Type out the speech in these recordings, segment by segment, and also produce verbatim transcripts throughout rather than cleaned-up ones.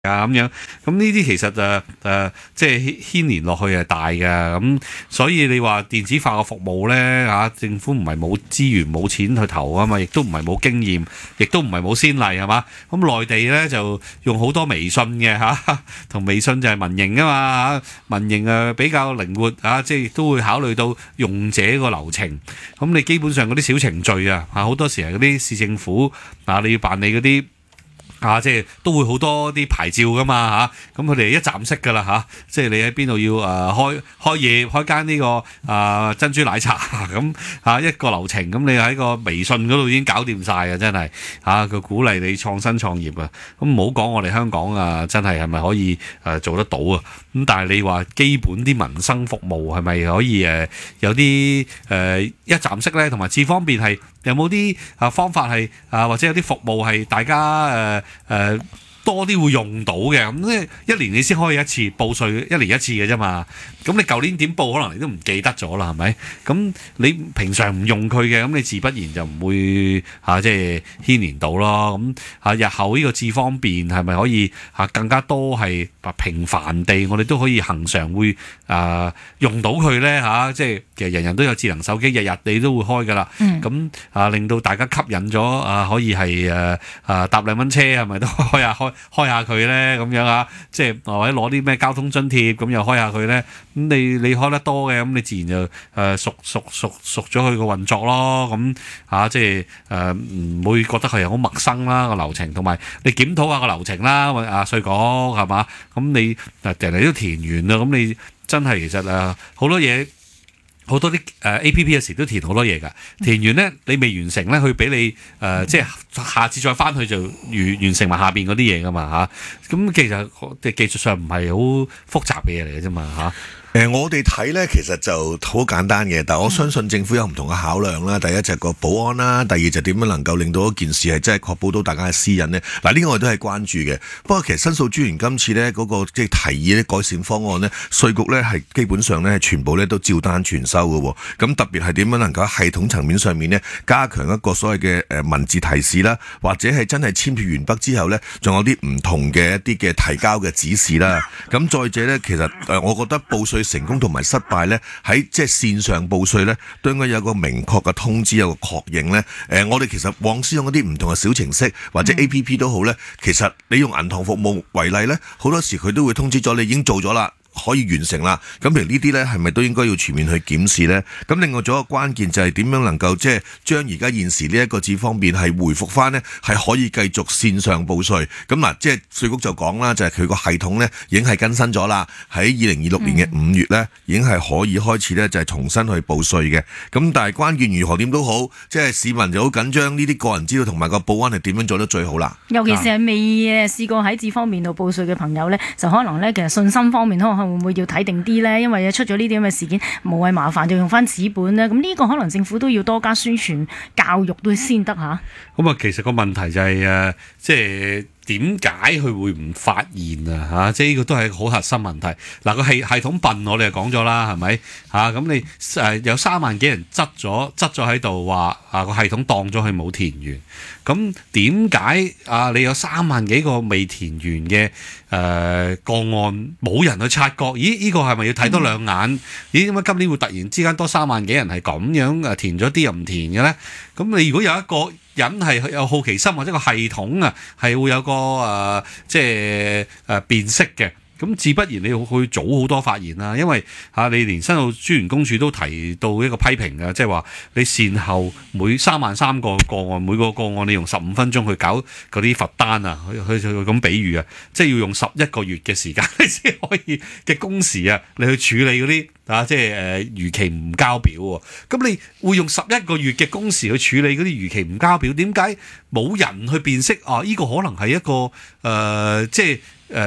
啊咁樣，咁呢啲其實誒誒、呃、即係牽連落去係大嘅，咁所以你話電子化嘅服務咧嚇、啊，政府唔係冇資源冇錢去投啊嘛，亦都唔係冇經驗，亦都唔係冇先例係嘛，咁內地咧就用好多微信嘅嚇，同、啊、微信就係民營啊嘛嚇，民營誒比較靈活啊，即係都會考慮到用者個流程，咁你基本上嗰啲小程序啊，啊好多時係嗰啲市政府啊，你要辦理嗰啲。啊，即係都會好多啲牌照噶嘛嚇，咁佢哋一站式噶啦嚇，即係你喺邊度要誒、呃、開開業開間呢、這個啊、呃、珍珠奶茶咁嚇、啊、一個流程，咁你喺個微信嗰度已經搞掂晒嘅，真係嚇佢鼓勵你創新創業啊，咁唔好講我哋香港啊，真係係咪可以誒、呃、做得到啊？咁但係你話基本啲民生服務係咪可以誒、呃、有啲誒、呃、一站式咧，同埋智方便係有冇啲啊方法係啊或者有啲服務係大家誒？呃誒、呃、多啲會用到嘅，咁咧一年你先開一次報稅，一年一次嘅啫嘛。咁你舊年點報，可能你都唔記得咗啦，係咪？咁你平常唔用佢嘅，咁你自不然就唔會嚇、啊、即係牽連到咯。咁嚇、啊、日後呢個智方便係咪可以嚇、啊、更加多係頻繁地，我哋都可以恆常會啊用到佢咧嚇？即係其實人人都有智能手機，日日你都會開噶啦。咁、嗯、啊令到大家吸引咗啊，可以係誒啊搭兩蚊車係咪都開下開開下佢咧咁樣啊？即係或者攞啲咩交通津貼咁又開下佢咧？咁你你開得多嘅，咁你自然就誒、呃、熟熟熟熟咗佢個運作咯。咁嚇、啊、即係誒唔會覺得佢係好陌生啦個流程，同埋你檢討下個流程啦。啊稅局係嘛？咁你誒人哋都填完啦，咁你真係其實誒好多嘢。好多啲誒 A P P 有時都填好多嘢㗎，填完咧你未完成咧，佢俾你誒、呃、即係下次再翻去就完完成埋下邊嗰啲嘢㗎嘛嚇。咁、啊、其實嘅技術上唔係好複雜嘅嘢嚟嘅啫嘛嚇。 誒、呃，我哋睇咧，其實就好簡單嘅，但係我相信政府有唔同嘅考量啦。第一就係個保安啦，第二就點樣能夠令到一件事係真係確保到大家嘅私隱呢？嗱、啊，呢、這個我哋都係關注嘅。不過其實申訴專員今次呢嗰、那個即係提議啲改善方案呢，稅局呢係基本上呢全部呢都照單全收嘅。咁特別係點樣能夠喺系統層面上面呢加強一個所謂嘅誒文字提示啦，或者係真係簽票完畢之後呢，仲有啲唔同嘅一啲嘅提交嘅指示啦。咁再者呢，其實誒我覺得報稅成功同埋失敗咧，喺即係線上報稅咧，都應該有個明確嘅通知，有個確認咧。誒、呃，我哋其實往使用嗰啲唔同嘅小程式或者 A P P 都好咧，其實你用銀行服務為例咧，好多時佢都會通知咗你已經做咗啦。可以完成啦，咁譬如呢啲呢，係咪都應該要全面去檢視呢？咁另外仲有一個關鍵就係點樣能夠即係將而家現時呢一個智方便係回復翻呢？係可以繼續線上報稅。咁嗱，即係稅局就講啦，就係佢個系統呢已經係更新咗啦，喺二零二六年嘅五月呢，已經係可以開始呢，就係重新去報稅嘅。咁但係關鍵如何點都好，即係市民就好緊張呢啲個人資料同埋個保安係點樣做得最好啦。 尤其是係未誒試過喺智方便度報稅嘅朋友呢，就可能呢，其實信心方面可能會唔會要睇定啲呢？因為出咗呢啲咁嘅事件，無謂麻煩就用翻紙本呢。咁呢個可能政府都要多加宣傳教育都先得嚇。咁啊，其實個問題就係、是、誒，即係點解佢會唔發現啊？嚇，即係呢個都係好核心問題。嗱，個系系統笨，我哋就講咗啦，係咪嚇？咁你誒有三萬幾人執咗執咗喺度話啊，個系統當咗佢冇填完。咁點解啊？你有三萬幾個未填完嘅誒、呃、個案，冇人去察覺？咦？呢、這個係咪要睇多兩眼？嗯、咦？點解今年會突然之間多三萬幾人係咁樣誒填咗啲又唔填嘅咧？咁你如果有一個人係有好奇心或者個系統啊，係會有個誒、呃、即係誒、呃、辨識嘅。咁自不然你要去早好多發現啦，因為嚇你連申訴專員公署都提到一個批評嘅，即係話你善後每三萬三個個案，每個個案你用十五分鐘去搞嗰啲罰單啊，去去咁比喻啊，即係要用十一個月嘅時間你先可以嘅工時啊，你去處理嗰啲啊，即係誒逾期唔交表喎。咁你會用十一個月嘅工時去處理嗰啲逾期唔交表，點解冇人去辨識啊？呢、這個可能係一個誒、呃，即係誒。呃特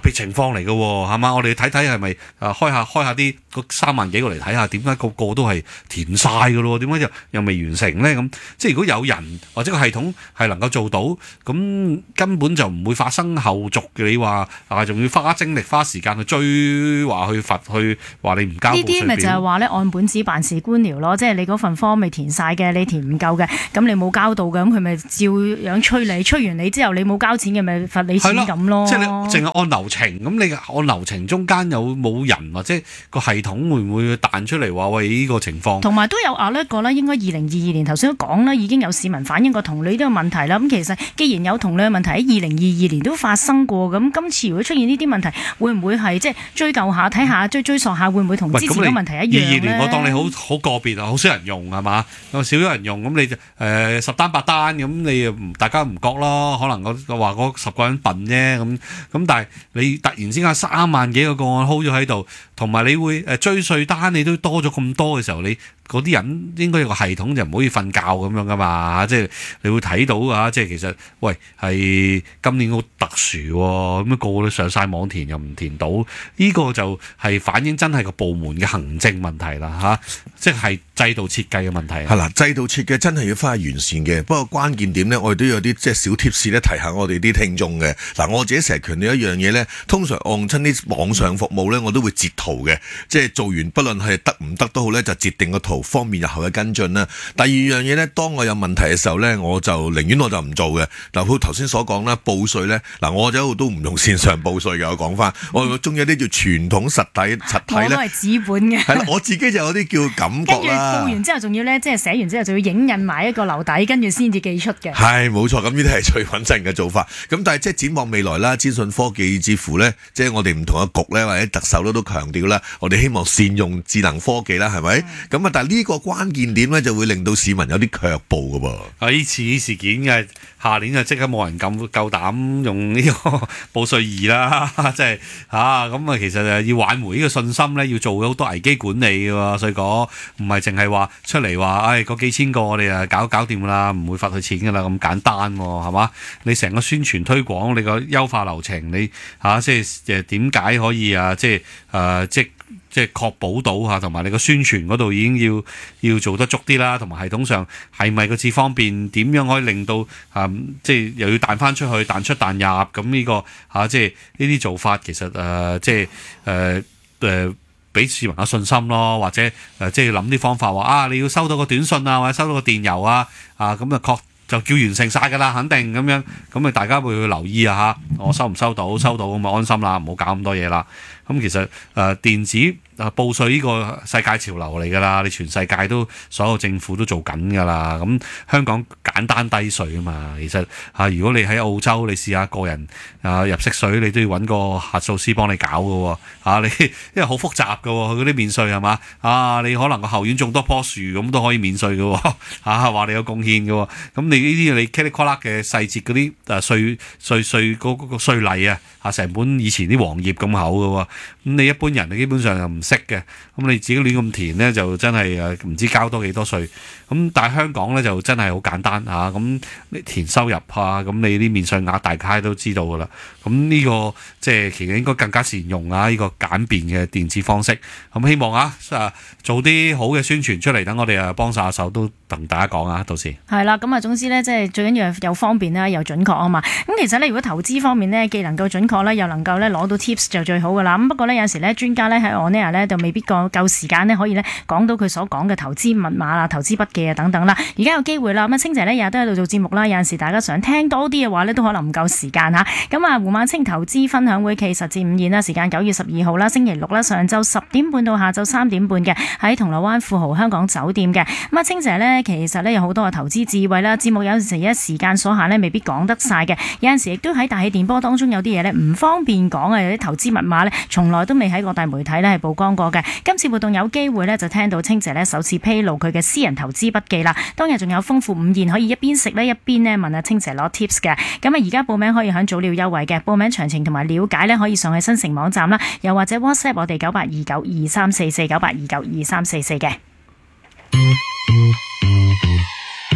別情況嚟嘅喎，係嘛？我哋睇睇係咪啊開下開下啲個三萬幾個嚟睇下，點解個個都係填晒嘅咯？點解又又未完成咧？咁即係如果有人或者個系統係能夠做到，咁根本就唔會發生後續嘅。你話啊，仲要花精力花時間去追話去罰去話你唔交報稅表。呢啲咪就係話咧按本子辦事官僚咯，即係你嗰份科未填晒嘅，你填唔夠嘅，咁你冇交到嘅，咁佢咪照樣催你，催完你之後你冇交錢嘅，咪罰你錢咁咯。 即係你淨係按流程，咁你按流程中間有冇人或者個系統會唔會彈出嚟話喂呢個情況？同埋都有啊呢個咧，應該二零二二年頭先都講啦，已經有市民反映過同類呢個問題啦。咁其實既然有同類嘅問題喺二零二二年都發生過，咁今次如果出現呢啲問題，會唔會係即係追究下睇下追追溯下，會唔會同之前嘅問題一樣咧？二二年我當你好好個別啊，好少人用係嘛？少咗人用咁你就誒、呃、十單八單咁你又大家唔覺咯，可能我話嗰十個人笨啫咁咁，但係你突然之間三萬幾個個案 hold 咗喺度，同埋你會誒追稅單你都多咗咁多嘅時候，你嗰啲人應該有個系統就唔可以瞓覺咁樣噶嘛，即係你會睇到啊，即係其實喂係今年好特殊喎，咁樣個個都上晒網填又唔填到，呢個就係反映真係個部門嘅行政問題啦嚇，即係制度設計嘅問題。 係啦，制度設計真係要翻去完善嘅，不過關鍵點呢，我哋都有啲即係小貼士咧提下我哋啲聽眾嘅。嗱，我自己成日強調一樣嘢呢，通常按親啲網上服務呢，我都會截圖嘅，即係做完不論係得唔得都好呢，就截定個圖，方便日後嘅跟進啦。第二樣嘢呢，當我有問題嘅時候呢，我就寧願我就唔做嘅。嗱，好頭先所講啦，報稅呢，嗱我就一路都唔用線上報稅嘅。我講翻，我中意一啲叫傳統實體實體咧，我都係紙本嘅。係啦，我自己就有啲叫感覺啦。跟住報完之後，仲要咧，即係寫完之後，就要影印埋一個留底，跟住先至寄出嘅。係冇錯，咁呢啲係最穩陣嘅做法。咁但係即係展望未來啦，資訊科技之乎咧，即係我哋唔同嘅局咧，或者特首都都強調啦，我哋希望善用智能科技啦，係咪？咁啊，但係呢個關鍵點咧，就會令到市民有啲卻步㗎噃。啊，呢次事件嘅下年就即刻冇人敢夠膽用呢個報稅儀啦，即係嚇咁啊！其實誒要挽回呢個信心咧，要做好多危機管理嘅喎，所以講唔係淨係話出嚟話，唉嗰幾千個我哋誒搞搞掂啦，唔會罰佢錢㗎啦，咁簡單喎，係嘛？你成個宣傳推廣，你個優化流程，你嚇即係誒點解可以啊？即係誒即即係確保到嚇，同埋你個宣傳嗰度已經要要做得足啲啦，同埋系統上係咪個字方便？點樣可以令到啊、嗯？即係又要彈翻出去，彈出彈入咁呢、這個嚇、啊？即係呢啲做法其實誒、呃，即係誒誒，俾、呃、市民有信心咯，或者誒、呃、即係諗啲方法話啊，你要收到個短信啊，或者收到個電郵啊，啊咁啊確就叫完成晒㗎啦，肯定咁樣，咁啊大家會去留意啊嚇，我收唔收到？收到咁啊安心啦，唔好搞咁多嘢啦。咁其實誒、呃、電子啊報稅呢個世界潮流嚟㗎啦，你全世界都所有政府都做緊㗎啦。咁香港簡單低稅啊嘛，其實啊如果你喺澳洲，你試下個人啊入息稅，你都要揾個核數師幫你搞㗎喎。啊你因為好複雜㗎喎，佢嗰啲免稅係嘛啊？你可能個後院種多棵樹咁都可以免稅㗎喎。啊話你有貢獻㗎喎，咁你呢啲你 k 哩呱啦嘅細節嗰啲誒稅稅稅嗰嗰個稅例啊，啊成本以前啲黃頁咁厚㗎喎。咁你一般人你基本上又唔識嘅，咁你自己亂咁填呢，就真係誒唔知交多幾多稅。咁但係香港呢，就真係好簡單嚇，咁你填收入啊，咁你啲免稅額大家都知道㗎啦。咁呢個即係其實應該更加善用啊，呢個簡便嘅電子方式。咁希望啊啊做啲好嘅宣傳出嚟，等我哋啊幫晒手都同大家講啊，到時係啦。咁啊總之呢，即係最緊要又方便啦，又準確啊嘛。咁其實呢，如果投資方面呢，既能夠準確咧，又能夠咧攞到 tips 就最好㗎啦。咁不過呢，有時呢，專家呢喺 on air 呢，就未必夠夠時間呢，可以呢講到佢所講嘅投資密碼啊、投資筆記啊等等啦。而家有機會啦，咁啊清姐呢日日都喺度做節目啦，有陣時大家想聽多啲嘅話呢，都可能唔夠時間嚇。咁啊胡孟青投資分享會暨實戰午宴啦，時間九月十二號啦，星期六啦，上晝十點半到下晝三點半嘅，喺銅鑼灣富豪香港酒店嘅。咁啊清姐呢，其實呢有好多嘅投資智慧啦，節目有陣時一時間所限呢，未必講得晒嘅。有陣時亦都喺大氣電波當中有啲嘢呢唔方便講啊，有啲投資密碼呢，從來都未喺各大媒體呢係曝光過嘅。今次活動有機會呢，就聽到清姐呢首次披露佢嘅私人投資筆記啦。當日仲有豐富午宴，可以一邊食呢，一邊呢問阿清姐攞 tips 嘅。咁啊而家報名可以響早鳥優惠嘅，報名詳情同埋了解呢，可以上去新城網站啦，又或者 WhatsApp 我哋九八二九二三四四九八二九二三四四嘅。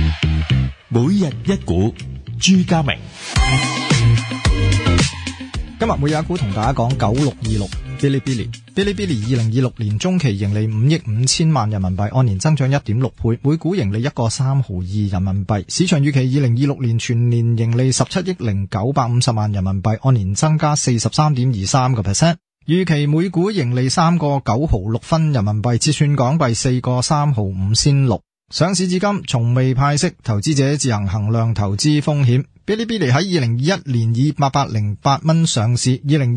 每日一股，朱家明。 今日每日一股同大家講九六二六 Bilibili Bilibili 二零二六年中期盈利五億五千萬人民幣，按年增長一點六倍，每股盈利一個三毫二人民幣。市場預期二零二六年全年盈利十七億零九百五十萬人民幣，按年增加四十三點二三個 percent。預期每股盈利三個九毫六分人民幣，折算港幣四個三毫五仙六。上市至今從未派息，投資者自行衡量投資風險。Bilibili 喺二零二一年以八百零八蚊上市，二零